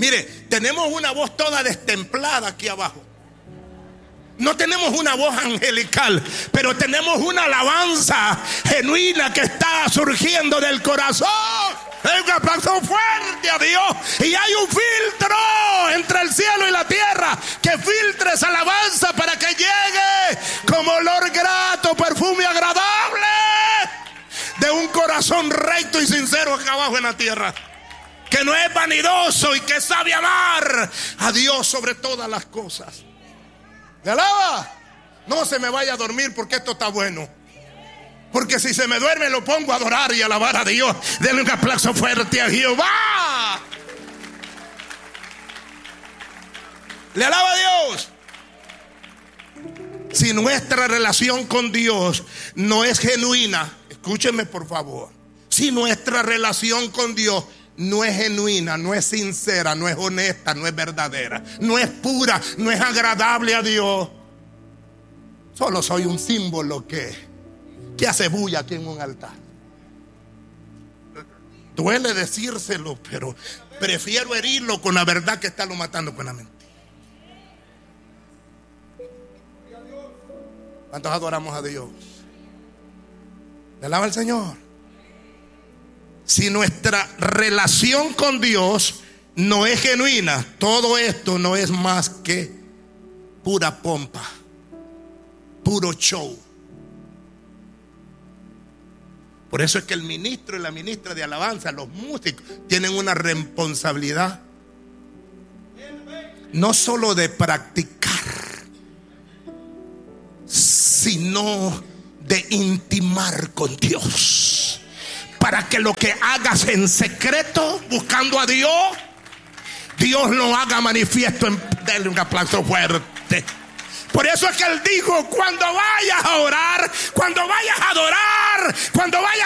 Mire, tenemos una voz toda destemplada aquí abajo. No tenemos una voz angelical, pero tenemos una alabanza genuina que está surgiendo del corazón. Es un aplauso fuerte a Dios. Y hay un filtro entre el cielo y la tierra que filtre esa alabanza para que llegue como olor grato, perfume agradable de un corazón recto y sincero acá abajo en la tierra, que no es vanidoso y que sabe amar a Dios sobre todas las cosas. ¿Le alaba? No se me vaya a dormir porque esto está bueno. Porque si se me duerme lo pongo a adorar y a alabar a Dios. Denle un aplauso fuerte a Jehová. ¿Le alaba a Dios? Si nuestra relación con Dios no es genuina, escúcheme por favor. Si nuestra relación con Dios no es genuina, no es sincera, no es honesta, no es verdadera, no es pura, no es agradable a Dios, solo soy un símbolo que hace bulla aquí en un altar. Duele decírselo, pero prefiero herirlo con la verdad que estarlo matando con la mentira. ¿Cuántos adoramos a Dios? ¿Le alaba al Señor? Si nuestra relación con Dios no es genuina, todo esto no es más que pura pompa, puro show. Por eso es que el ministro y la ministra de alabanza, los músicos, tienen una responsabilidad no solo de practicar, sino de intimar con Dios, para que lo que hagas en secreto buscando a Dios, Dios lo haga manifiesto. Denle un aplauso fuerte. Por eso es que Él dijo: cuando vayas a orar, cuando vayas a adorar, cuando vayas